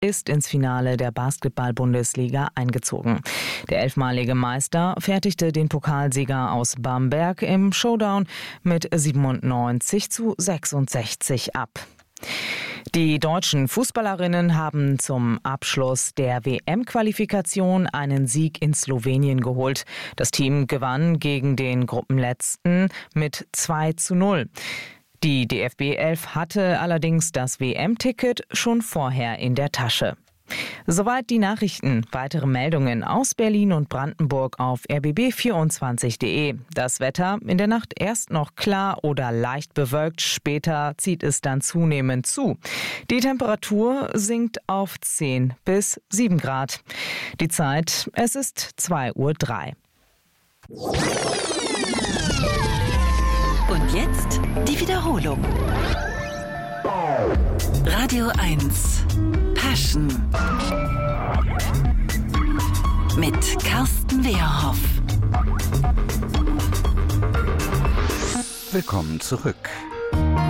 ist ins Finale der Basketball-Bundesliga eingezogen. Der 11-malige Meister fertigte den Pokalsieger aus Bamberg im Showdown mit 97:66 ab. Die deutschen Fußballerinnen haben zum Abschluss der WM-Qualifikation einen Sieg in Slowenien geholt. Das Team gewann gegen den Gruppenletzten mit 2:0. Die DFB 11 hatte allerdings das WM-Ticket schon vorher in der Tasche. Soweit die Nachrichten. Weitere Meldungen aus Berlin und Brandenburg auf rbb24.de. Das Wetter in der Nacht erst noch klar oder leicht bewölkt, später zieht es dann zunehmend zu. Die Temperatur sinkt auf 10 bis 7 Grad. Die Zeit, es ist 2:03 Uhr. Und jetzt die Wiederholung. Radio 1 Passion mit Carsten Wehrhoff. Willkommen zurück.